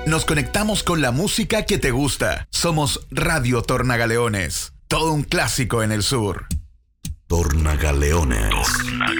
Nos conectamos con la música que te gusta. Somos Radio Tornagaleones. Todo un clásico en el sur. Tornagaleones.